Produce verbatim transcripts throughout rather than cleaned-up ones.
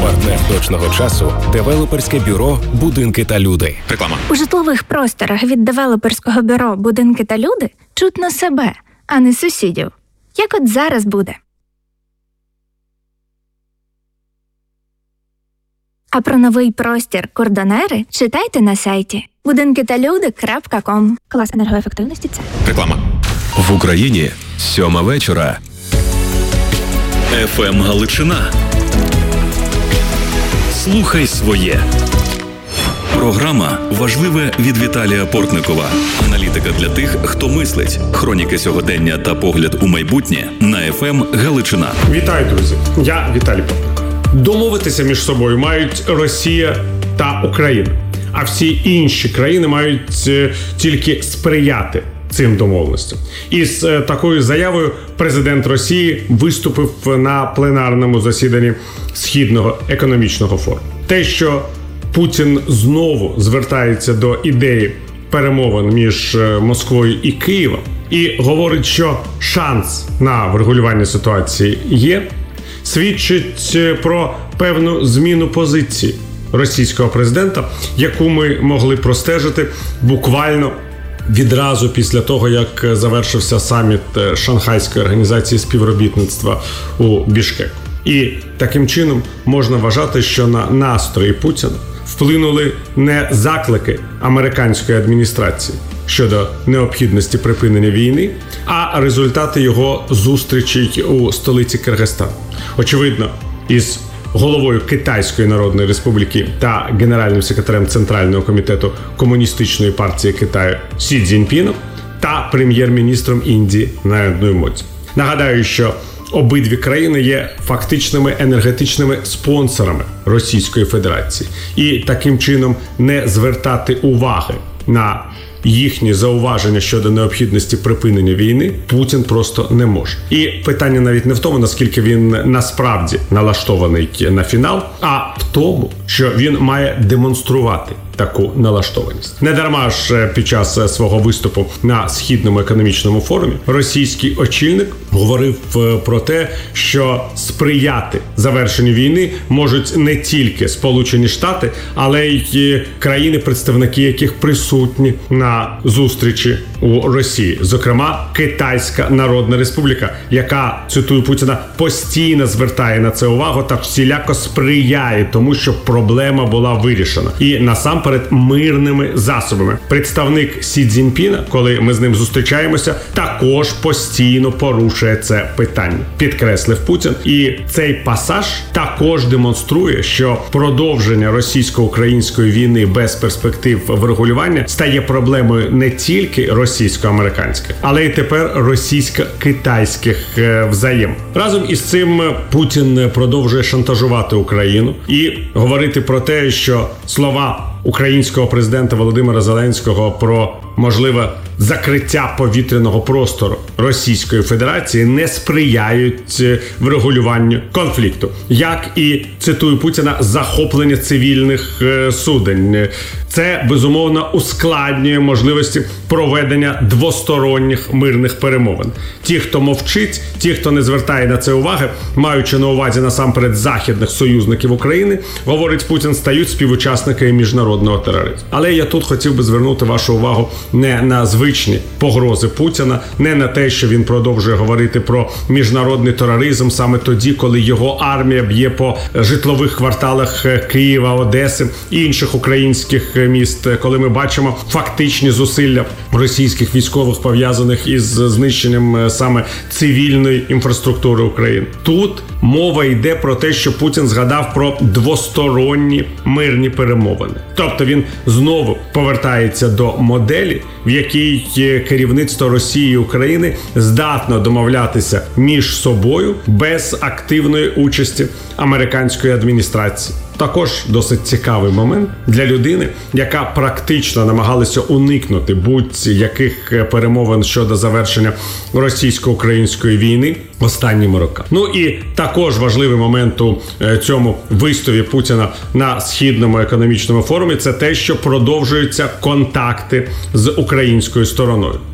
Партнер точного часу – девелоперське бюро «Будинки та люди». Реклама. У житлових просторах від девелоперського бюро «Будинки та люди» чутно себе, а не сусідів. Як от зараз буде. А про новий простір «Кордонери» читайте на сайті будинки та люди крапка ком. Клас енергоефективності – це. Реклама. В Україні сьома вечора. еф ем Галичина. Слухай своє. Програма «Важливе» від Віталія Портникова. Аналітика для тих, хто мислить. Хроніки сьогодення та погляд у майбутнє на еф ем Галичина. Вітаю, друзі! Я Віталій Портников. Домовитися між собою мають Росія та Україна. А всі інші країни мають тільки сприяти цим домовленостям. Із такою заявою президент Росії виступив на пленарному засіданні Східного економічного форуму. Те, що Путін знову звертається до ідеї перемовин між Москвою і Києвом і говорить, що шанс на врегулювання ситуації є, свідчить про певну зміну позиції російського президента, яку ми могли простежити буквально відразу після того, як завершився саміт Шанхайської організації співробітництва у Бішкеку. І таким чином можна вважати, що на настрої Путіна вплинули не заклики американської адміністрації щодо необхідності припинення війни, а результати його зустрічей у столиці Киргизстану. Очевидно, із головою Китайської Народної Республіки та генеральним секретарем Центрального комітету Комуністичної партії Китаю Сі Цзіньпіном та прем'єр-міністром Індії Нарендрою Моді. Нагадаю, що обидві країни є фактичними енергетичними спонсорами Російської Федерації. І таким чином не звертати уваги на їхні зауваження щодо необхідності припинення війни Путін просто не може. І питання навіть не в тому, наскільки він насправді налаштований на фінал, а в тому, що він має демонструвати таку налаштованість. Недарма ж під час свого виступу на Східному економічному форумі російський очільник говорив про те, що сприяти завершенню війни можуть не тільки Сполучені Штати, але й країни-представники, яких присутні на зустрічі у Росії. Зокрема, Китайська Народна Республіка, яка, цитую Путіна, постійно звертає на це увагу та всіляко сприяє тому, щоб проблема була вирішена. І насамперед перед мирними засобами. Представник Сі Цзіньпіна, коли ми з ним зустрічаємося, також постійно порушує це питання, підкреслив Путін. І цей пасаж також демонструє, що продовження російсько-української війни без перспектив врегулювання стає проблемою не тільки російсько-американських, але й тепер російсько-китайських взаємин. Разом із цим Путін продовжує шантажувати Україну і говорити про те, що слова українського президента Володимира Зеленського про можливе закриття повітряного простору Російської Федерації не сприяють врегулюванню конфлікту. Як і, цитую Путіна, захоплення цивільних суден. Це, безумовно, ускладнює можливості проведення двосторонніх мирних перемовин. Ті, хто мовчить, ті, хто не звертає на це уваги, маючи на увазі насамперед західних союзників України, говорить Путін, стають співучасниками міжнародного тероризму. Але я тут хотів би звернути вашу увагу не на звичні погрози Путіна, не на те, що він продовжує говорити про міжнародний тероризм саме тоді, коли його армія б'є по житлових кварталах Києва, Одеси і інших українських міст, коли ми бачимо фактичні зусилля російських військових, пов'язаних із знищенням саме цивільної інфраструктури України. Тут мова йде про те, що Путін згадав про двосторонні мирні перемовини. Тобто він знову повертається до моделі, в якій керівництво Росії і України здатно домовлятися між собою без активної участі американської адміністрації. Також досить цікавий момент для людини, яка практично намагалася уникнути будь-яких перемовин щодо завершення російсько-української війни останніми роками. Ну і також важливий момент у цьому виступі Путіна на Східному економічному форумі – це те, що продовжуються контакти з українською стороною.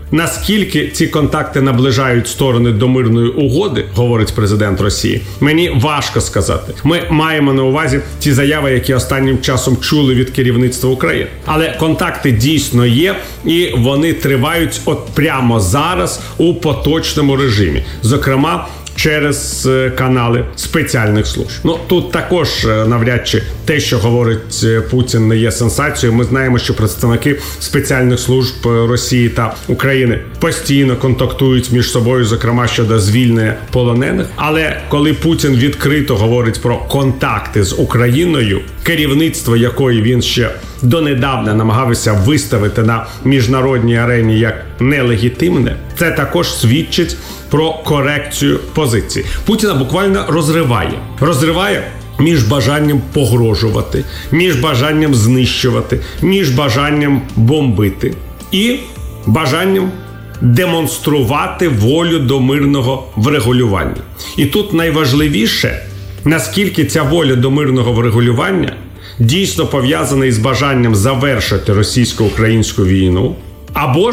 Наскільки ці контакти наближають сторони до мирної угоди, говорить президент Росії, мені важко сказати. Ми маємо на увазі ті заяви, які останнім часом чули від керівництва України. Але контакти дійсно є, і вони тривають от прямо зараз у поточному режимі. Зокрема, через канали спеціальних служб. Ну, тут також навряд чи те, що говорить Путін, не є сенсацією. Ми знаємо, що представники спеціальних служб Росії та України постійно контактують між собою, зокрема щодо звільнення полонених. Але коли Путін відкрито говорить про контакти з Україною, керівництво якої він ще донедавна намагався виставити на міжнародній арені як нелегітимне, це також свідчить про корекцію позиції. Путіна буквально розриває. Розриває між бажанням погрожувати, між бажанням знищувати, між бажанням бомбити і бажанням демонструвати волю до мирного врегулювання. І тут найважливіше, наскільки ця воля до мирного врегулювання дійсно пов'язана із бажанням завершити російсько-українську війну, або ж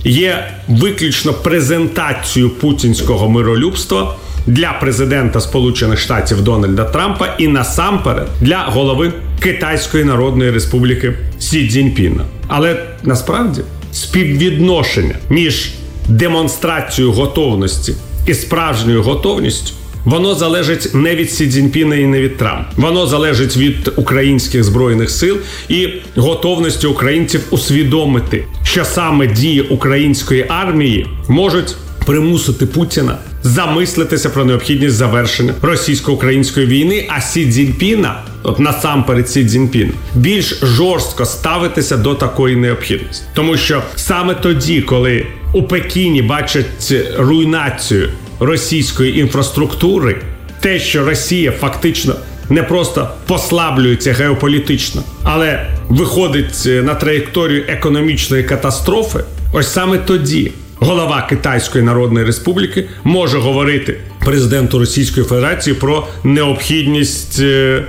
є виключно презентацією путінського миролюбства для президента Сполучених Штатів Дональда Трампа і насамперед для голови Китайської Народної Республіки Сі Цзіньпіна. Але насправді співвідношення між демонстрацією готовності і справжньою готовністю воно залежить не від Сі Цзіньпіна і не від Трампа. Воно залежить від українських збройних сил і готовності українців усвідомити, що саме дії української армії можуть примусити Путіна замислитися про необхідність завершення російсько-української війни, а Сі Цзіньпіна, от насамперед Сі Цзіньпін, більш жорстко ставитися до такої необхідності. Тому що саме тоді, коли у Пекіні бачать руйнацію російської інфраструктури, те, що Росія фактично не просто послаблюється геополітично, але виходить на траєкторію економічної катастрофи, ось саме тоді голова Китайської Народної Республіки може говорити президенту Російської Федерації про необхідність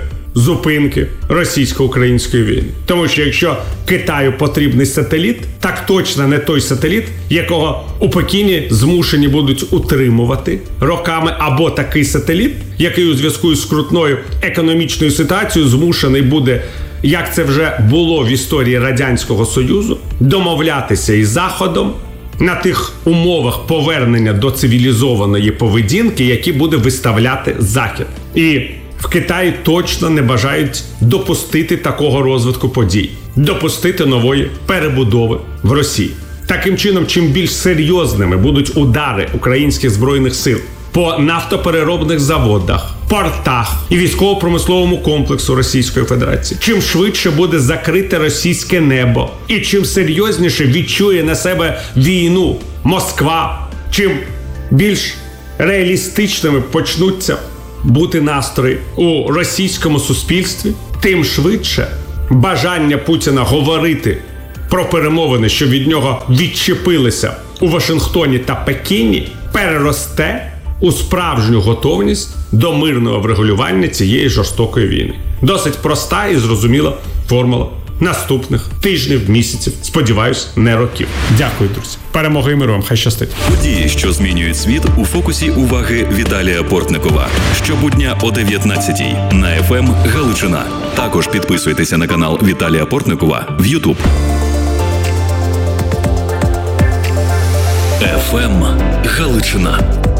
зупинки російсько-української війни. Тому що якщо Китаю потрібний сателіт, так точно не той сателіт, якого у Пекіні змушені будуть утримувати роками, або такий сателіт, який у зв'язку з скрутною економічною ситуацією змушений буде, як це вже було в історії Радянського Союзу, домовлятися із Заходом на тих умовах повернення до цивілізованої поведінки, які буде виставляти Захід. І в Китаї точно не бажають допустити такого розвитку подій, допустити нової перебудови в Росії. Таким чином, чим більш серйозними будуть удари українських збройних сил по нафтопереробних заводах, портах і військово-промисловому комплексу Російської Федерації, чим швидше буде закрите російське небо і чим серйозніше відчує на себе війну Москва, чим більш реалістичними почнуться бути настрої у російському суспільстві, тим швидше бажання Путіна говорити про перемовини, що від нього відчепилися у Вашингтоні та Пекіні, переросте у справжню готовність до мирного врегулювання цієї жорстокої війни. Досить проста і зрозуміла формула наступних тижнів, місяців, сподіваюсь, не років. Дякую, друзі. Перемоги і миру вам, хай щастить. Події, що змінюють світ, у фокусі уваги Віталія Портникова. Щобудня о дев'ятнадцятій на еф ем Галичина. Також підписуйтеся на канал Віталія Портникова в Ютуб. еф ем Галичина.